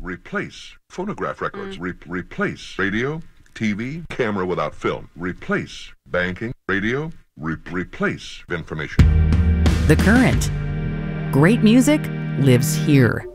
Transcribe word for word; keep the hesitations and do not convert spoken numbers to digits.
replace phonograph records, Re- replace radio, T V, camera without film, replace banking, radio, Re- replace information. The Current. Great music lives here.